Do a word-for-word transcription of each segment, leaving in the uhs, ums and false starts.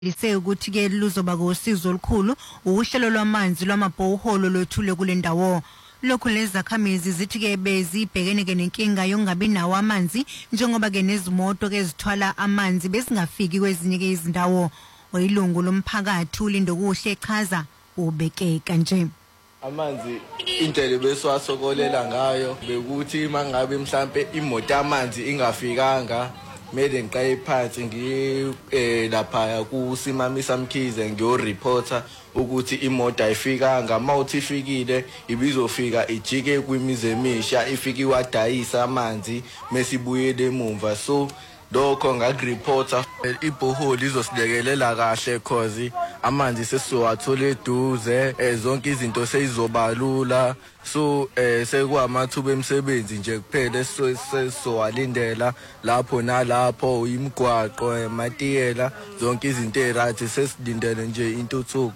lise ukuthi ke luzoba ngosizo olukhulu uhlelo lwamanzi lwamabhoholo lothule kule ndawo. Lokhu lezakhamizi zithi ke bezibhekene ke nenkinga yongabi nawo amanzi njengoba ke nezimoto ke zithwala amanzi besingafiki kwezinye ke izindawo. Oyilungu lomphakathi ulindo kuhle echaza ubekeka nje. Amanzi indlela beswasokolela ngayo bekuthi mangabe mhlambe imoto amanzi ingafikanga mele ngiqaye phansi ngi lapha ku Simamisa Mkhize ngiyo reporter ukuthi imoto ayifikanga mawuthi ifikile ibizofika ijike kwimizi emisha ifiki wadayisa amanzi mesibuyele emuva so lokho ngagreporter ibhoholi izosilekelela kahle cause amanzi sesiwathola eduze zonke izinto seyizobalula so eh sekwamathuba emsebenzi nje kuphela sesowalindela lapho nalapho imigwaqo ematiyela zonke izinto ezirathi sesilindele nje intuthuko.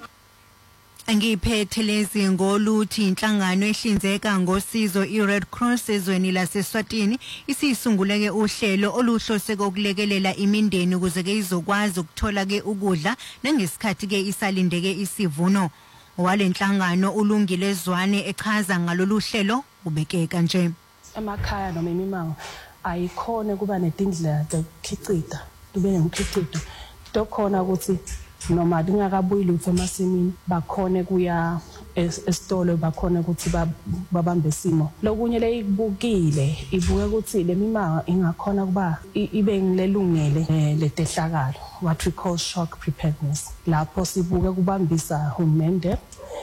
Angiphethe lezi ngoluthi inhlangano ehlinzeka ngosizo iRed Cross ezweni laseSwatini isisunguleke uhlelo oluhlose kokulekelela imindeni ukuze ke izokwazi ukuthola ke ukudla nangesikhathi ke isalindeke isivuno. Walenhlangano ulungile Zwane echaza ngalolu hlelo ubekeka nje. Emakhaya noma imimango ayikhona kuba netindlela zokukhicita kube nemkhicito dokhona ukuthi noma dingakabuyi lutho emasimini bakhona kuya esitolo bakhona ukuthi babambe isimo lokunye le ibukile ibuke ukuthi lemimango ingakhona kuba ibe ngilelungele letehlakalo what we call shock preparedness lapho sibuke kubambisa uhulumende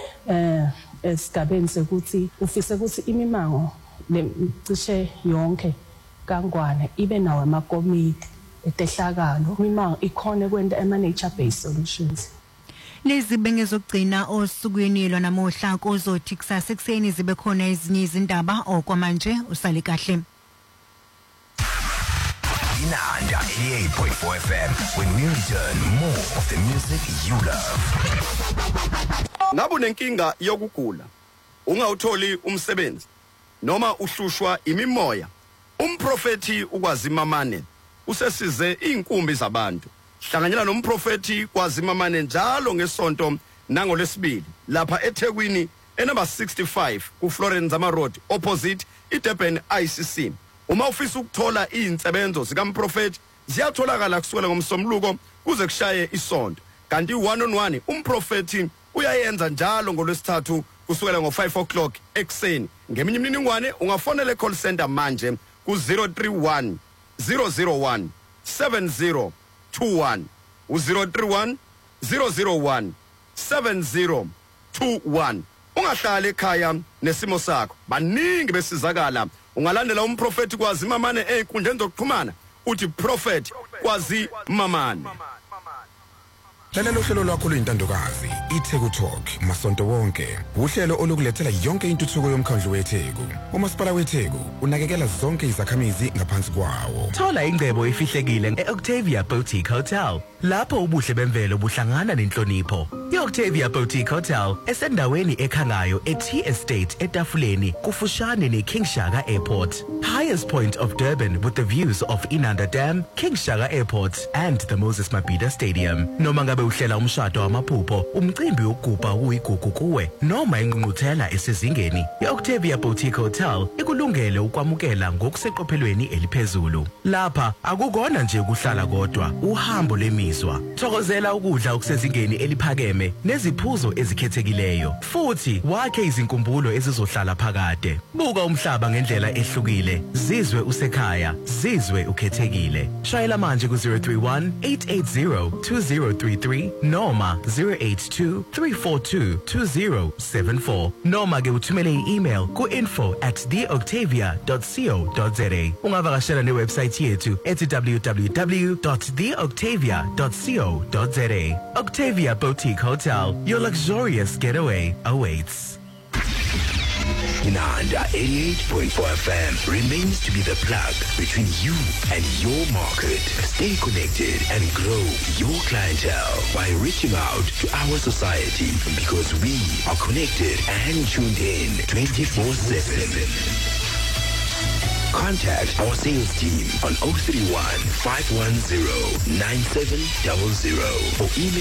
eh esigabeni sekuthi ufise ukuthi imimango lecishe yonke kangwane ibe nawo amakomiti etehlakalo imimango ikhona kwenta ama nature based solutions. Lezi bengezogcina osukwini lo namuhla kuzothi kusasa ekseni zibe khona ezinye izindaba okwamanje usale kahle. Inanda eighty-eight point four F M when we return more of the music you love. Ngabe unenkinga yokugula ungawutholi umsebenzi noma uhlushwa imimoya umprofeti ukwazimamane usesize inkumbi zabantu hlanganyela nomprofeti kwazimamane njalo ngesonto nangolesibili lapha eThekwini enumber sixty-five ku Florence Ama Road opposite iDurban I C C. Uma ufisa ukuthola izinsebenzo zikaMprofeti ziyatholakala kusukela ngomsombuluko kuze kushaye isonto kanti one on one umprofeti uyayenza njalo ngolwesithathu kusukela ngo five o'clock ekseni. Ngeminye imininingwane ungafonela call center manje ku zero three one zero zero one seven zero two one u zero three one zero zero one seven zero two one. Ungahlala ekhaya nesimo sakho baningi besizakala ungalandela umprofeti kwazimamane einkundleni zokuxhumana uthi prophet kwazimamane. Hlalela uhlelo lwakho luyintandokazi iTheku Talk masonto wonke uhlelo olukulethela yonke intuthuko yomkhandlu weTheku. Umasipala weTheku unakekela zonke izakhamizi ngaphansi kwawo. Thola ingcebo efihlekile eOctavia Boutique Hotel lapho ubuhle bemvelo buhlangana nenhlonipho. iOctavia Boutique Hotel esendaweni ekhangayo eT Estate eTafuleni kufushane neKing Shaka Airport. Highest point of Durban with the views of Inanda Dam, King Shaka Airport and the Moses Mabhida Stadium. Noma ngabe uhlela umshado wamaphupho, umcimbi wokugubha uyigugu kuwe noma ingqungquthela esezingeni, iOctavia Boutique Hotel ikulungele ukwamukela ngokuseqophelweni eliphezulu. Lapha akukona nje ukuhlala kodwa, uhambo lemizwa. Thokozela ukudla okusezingeni eliphakeme neziphuzo ezikhethekileyo. Futhi wakhe izinkumbulo ezizohlala phakade. Buka umhlaba ngendlela ehlukile. Zizwe usekhaya, zizwe ukhethekile. Shayela manje ku zero three one eight eight zero two zero three three noma zero eight two three four two two zero seven four noma ke uthumele i-email ku info at the octavia dot co dot za. Ungavakashela ne-website yethu ethi w w w dot the octavia dot co dot za. Octavia Boutique Hotel, your luxurious getaway awaits. Inanda eighty-eight point four F M remains to be the plug between you and your market. Stay connected and grow your clientele by reaching out to our society because we are connected and tuned in twenty-four seven. Contact our sales team on zero three one, five one zero, nine seven zero zero or email